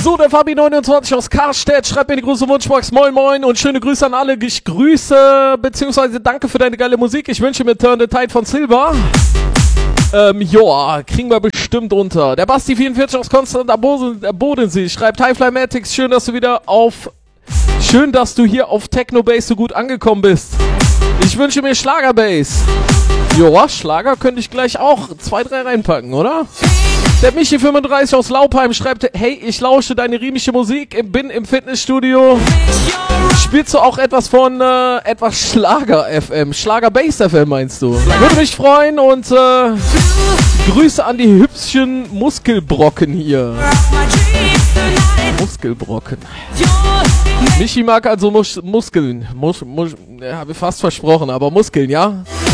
So, der Fabi29 aus Karstedt schreibt mir die große Wunschbox. Moin Moin und schöne Grüße an alle. Ich grüße, beziehungsweise danke für deine geile Musik. Ich wünsche mir Turn the Tide von Silver. Joa, kriegen wir bestimmt unter. Der Basti44 aus Konstanz am Bodensee schreibt: Hi Flymatics, schön, dass du hier auf Techno Bass so gut angekommen bist. Ich wünsche mir Schlagerbass. Joa, Schlager könnte ich gleich auch 2, 3 reinpacken, oder? Der Michi35 aus Laupheim schreibt: Hey, ich lausche deine riemische Musik, bin im Fitnessstudio. Spielst du auch etwas von etwas Schlager FM? Schlager Bass FM meinst du? Würde mich freuen und Grüße an die hübschen Muskelbrocken hier. Muskelbrocken. Michi mag also Muskeln. Habe ich fast versprochen, aber Muskeln, ja?